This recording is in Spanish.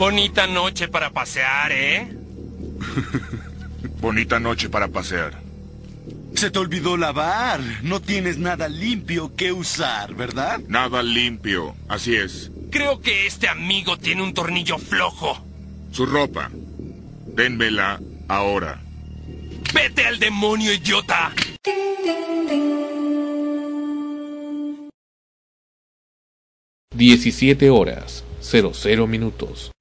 Bonita noche para pasear, ¿eh? Bonita noche para pasear. Se te olvidó lavar. No tienes nada limpio que usar, ¿verdad? Nada limpio, así es. Creo que este amigo tiene un tornillo flojo. Su ropa. Dénmela ahora. ¡Vete al demonio, idiota! 17 horas, 00 minutos.